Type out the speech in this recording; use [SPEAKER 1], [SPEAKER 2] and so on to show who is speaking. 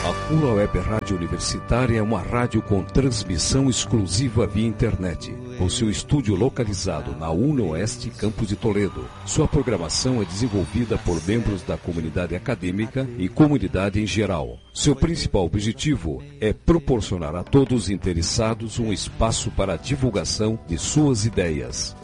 [SPEAKER 1] A UNO Web Rádio Universitária é uma rádio com transmissão exclusiva via internet, com seu estúdio localizado na UNO Oeste, campus de Toledo. Sua programação é desenvolvida por membros da comunidade acadêmica e comunidade em geral. Seu principal objetivo é proporcionar a todos interessados um espaço para a divulgação de suas ideias.